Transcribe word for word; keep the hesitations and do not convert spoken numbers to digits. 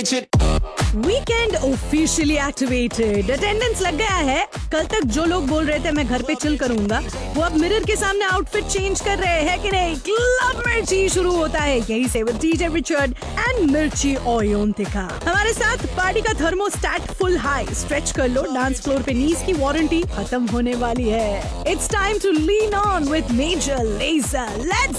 Weekend officially activated, attendance लग गया है। कल तक जो लोग बोल रहे थे मैं घर पे चिल करूंगा, वो अब मिरर के सामने आउटफिट चेंज कर रहे हैं कि नहीं। क्लब मिर्ची शुरू होता है यही से विद डीजे रिचर्ड एंड मिर्ची ओयोंतिका। हमारे साथ पार्टी का थर्मोस्टैट फुल हाई, स्ट्रेच कर लो, डांस फ्लोर पे नीज की वारंटी खत्म होने वाली है। It's time to lean on with major laser, let's